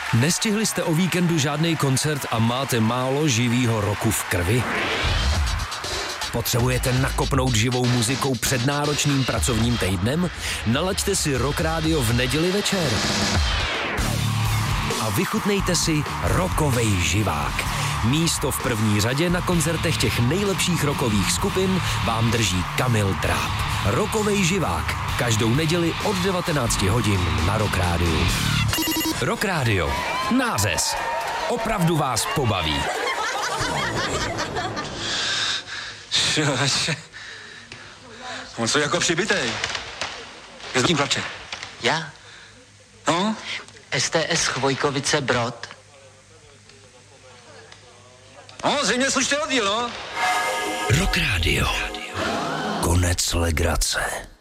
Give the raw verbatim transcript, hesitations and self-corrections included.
Nestihli jste o víkendu žádný koncert a máte málo živýho roku v krvi? Potřebujete nakopnout živou muzikou před náročným pracovním týdnem? Nalaďte si Rock Radio v neděli večer. A vychutnejte si rockovej živák. Místo v první řadě na koncertech těch nejlepších rockových skupin vám drží Kamil Dráp. Rockovej živák. Každou neděli od devatenácti hodin na Rock Radio. Rock Radio. Nářez. Opravdu vás pobaví. On co jako přibitej. Je s tím plače. Já? No? S T S Chvojkovice Brod. No, zřejmě slušný oddíl, no. Rock Radio. Konec legrace.